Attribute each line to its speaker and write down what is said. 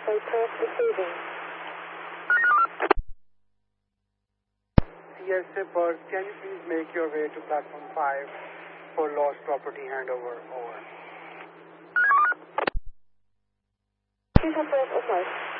Speaker 1: Alpha Cross receiving.
Speaker 2: CSA Perth, can you please make your way to platform 5 for lost property handover? Over.
Speaker 1: CSA Perth, over.